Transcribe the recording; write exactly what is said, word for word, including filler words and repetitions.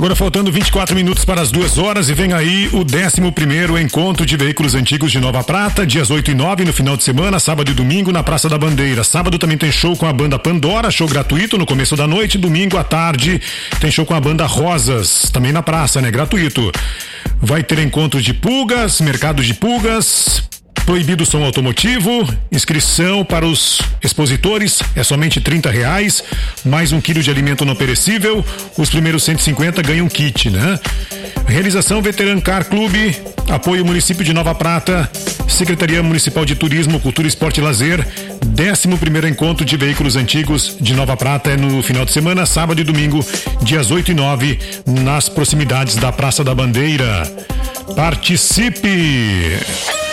Agora faltando vinte e quatro minutos para as duas horas e vem aí o décimo primeiro encontro de veículos antigos de Nova Prata, dias oito e nove no final de semana, sábado e domingo na Praça da Bandeira. Sábado também tem show com a banda Pandora, show gratuito no começo da noite. Domingo à tarde tem show com a banda Rosas, também na praça, né? Gratuito. Vai ter encontro de pulgas, mercado de pulgas, proibido som automotivo, inscrição para os expositores é somente trinta reais, mais um quilo de alimento não perecível, os primeiros cento e cinquenta ganham kit, né? Realização Veteran Car Clube, apoio município de Nova Prata, Secretaria Municipal de Turismo, Cultura, Esporte e Lazer. Décimo primeiro encontro de veículos antigos de Nova Prata é no final de semana, sábado e domingo, dias oito e nove, nas proximidades da Praça da Bandeira. Participe!